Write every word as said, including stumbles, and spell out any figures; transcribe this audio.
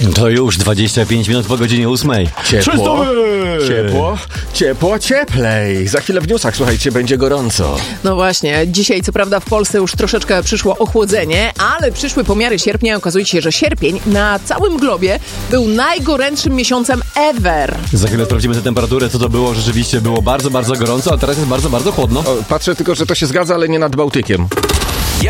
To już dwadzieścia pięć minut po godzinie ósmej. Ciepło, ciepło, ciepło, cieplej. Za chwilę w newsach, słuchajcie, będzie gorąco. No właśnie, dzisiaj co prawda w Polsce już troszeczkę przyszło ochłodzenie, ale przyszły pomiary sierpnia i okazuje się, że sierpień na całym globie był najgorętszym miesiącem ever. Za chwilę sprawdzimy tę temperaturę, co to było. Rzeczywiście było bardzo, bardzo gorąco, a teraz jest bardzo, bardzo chłodno. O, patrzę tylko, że to się zgadza, ale nie nad Bałtykiem.